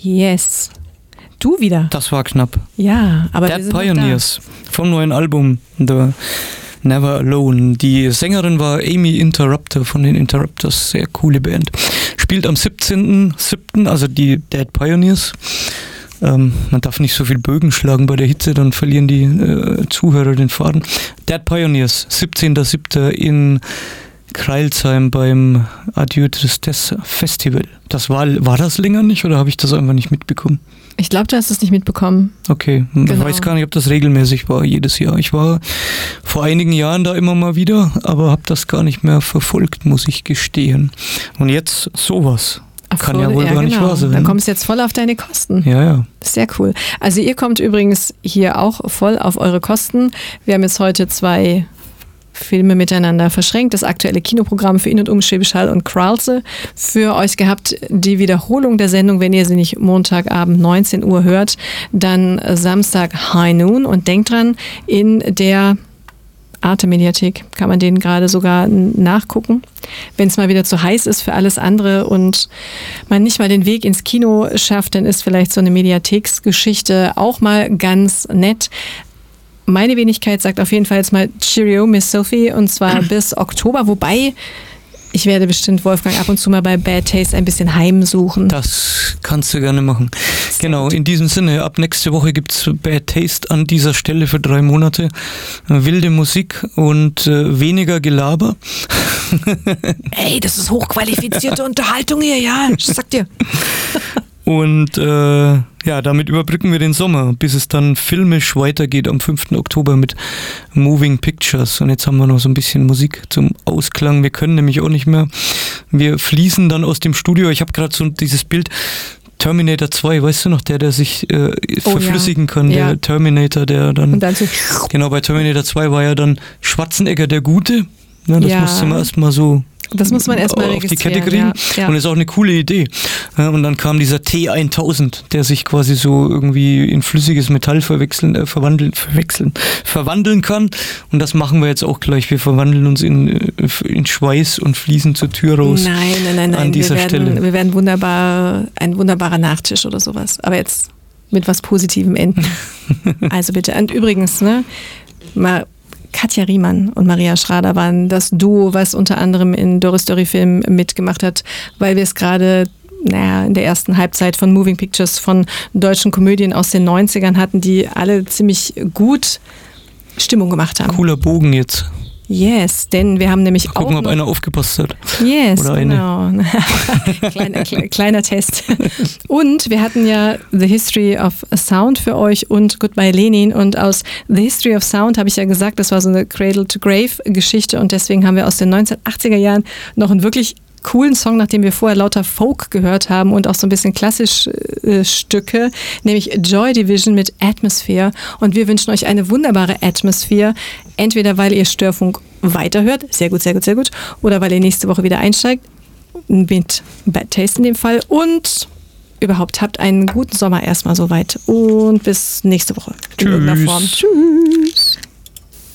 Yes. Du wieder. Das war knapp. Ja, aber Dead Pioneers vom neuen Album The Never Alone. Die Sängerin war Amy Interrupter von den Interrupters. Sehr coole Band. Spielt am 17.07., also die Dead Pioneers. Man darf nicht so viel Bögen schlagen bei der Hitze, dann verlieren die Zuhörer den Faden. Dead Pioneers, 17.07. in Kreilsheim beim Adieu Tristesse Festival. War das länger nicht oder habe ich das einfach nicht mitbekommen? Ich glaube, du hast es nicht mitbekommen. Okay, genau. Ich weiß gar nicht, ob das regelmäßig war, jedes Jahr. Ich war vor einigen Jahren da immer mal wieder, aber habe das gar nicht mehr verfolgt, muss ich gestehen. Und jetzt sowas. Kann ja wohl gar nicht wahr sein. Dann kommst du jetzt voll auf deine Kosten. Ja. Sehr cool. Also ihr kommt übrigens hier auch voll auf eure Kosten. Wir haben jetzt heute 2 Filme miteinander verschränkt. Das aktuelle Kinoprogramm für In- und um Schwäbisch Hall und Kralse für euch gehabt. Die Wiederholung der Sendung, wenn ihr sie nicht Montagabend 19 Uhr hört, dann Samstag High Noon. Und denkt dran, in der Arte-Mediathek kann man den gerade sogar nachgucken, wenn es mal wieder zu heiß ist für alles andere und man nicht mal den Weg ins Kino schafft, dann ist vielleicht so eine Mediatheksgeschichte auch mal ganz nett. Meine Wenigkeit sagt auf jeden Fall jetzt mal Cheerio, Miss Sophie, und zwar bis Oktober, wobei ich werde bestimmt Wolfgang ab und zu mal bei Bad Taste ein bisschen heimsuchen. Das kannst du gerne machen. Genau, in diesem Sinne, ab nächste Woche gibt es Bad Taste an dieser Stelle für 3 Monate. Wilde Musik und weniger Gelaber. Ey, das ist hochqualifizierte Unterhaltung hier, ja, ich sag dir. Und damit überbrücken wir den Sommer, bis es dann filmisch weitergeht am 5. Oktober mit Moving Pictures. Und jetzt haben wir noch so ein bisschen Musik zum Ausklang. Wir können nämlich auch nicht mehr. Wir fließen dann aus dem Studio. Ich habe gerade so dieses Bild Terminator 2, weißt du noch, der sich verflüssigen kann, der Terminator, der dann... Und dann so genau, bei Terminator 2 war ja dann Schwarzenegger der Gute. Ja, das musste man erstmal so... Das muss man erstmal auf die Kette kriegen. Ja. Und ist auch eine coole Idee. Und dann kam dieser T1000, der sich quasi so irgendwie in flüssiges Metall verwandeln kann. Und das machen wir jetzt auch gleich. Wir verwandeln uns in Schweiß und fließen zur Tür raus. Nein. An dieser Stelle. Wir werden ein wunderbarer Nachtisch oder sowas. Aber jetzt mit was Positivem enden. Also bitte. Und übrigens, Katja Riemann und Maria Schrader waren das Duo, was unter anderem in Doris Dörri Film mitgemacht hat, weil wir es gerade in der ersten Halbzeit von Moving Pictures von deutschen Komödien aus den 90ern hatten, die alle ziemlich gut Stimmung gemacht haben. Cooler Bogen jetzt. Yes, denn wir haben nämlich gucken, ob einer aufgepasst hat. Yes, oder genau. Kleiner Test. Und wir hatten ja The History of Sound für euch und Goodbye Lenin. Und aus The History of Sound habe ich ja gesagt, das war so eine Cradle-to-Grave-Geschichte. Und deswegen haben wir aus den 1980er Jahren noch einen wirklich coolen Song, nachdem wir vorher lauter Folk gehört haben und auch so ein bisschen klassisch Stücke, nämlich Joy Division mit Atmosphere. Und wir wünschen euch eine wunderbare Atmosphere, entweder weil ihr Störfunk weiterhört, sehr gut, oder weil ihr nächste Woche wieder einsteigt, mit Bad Taste in dem Fall, und überhaupt habt einen guten Sommer erstmal soweit und bis nächste Woche in irgendeiner Form. Tschüss.